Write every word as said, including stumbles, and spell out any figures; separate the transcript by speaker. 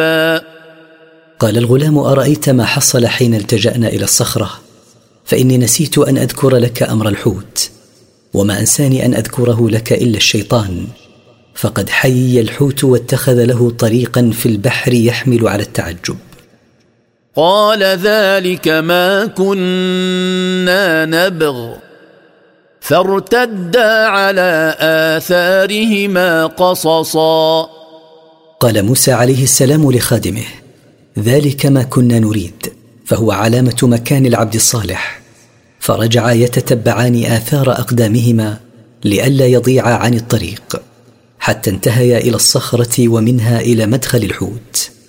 Speaker 1: قال الغلام: أرأيت ما حصل حين التجأنا إلى الصخرة؟ فإني نسيت أن أذكر لك أمر الحوت، وما أنساني أن أذكره لك إلا الشيطان، فقد حيي الحوت واتخذ له طريقا في البحر يحمل على التعجب.
Speaker 2: قال: ذلك ما كنا نبغ، فارتدا على آثارهما قصصا.
Speaker 1: قال موسى عليه السلام لخادمه: ذلك ما كنا نريد، فهو علامة مكان العبد الصالح. فرجعا يتتبعان آثار أقدامهما لئلا يضيعا عن الطريق، حتى انتهيا إلى الصخرة ومنها إلى مدخل الحوت.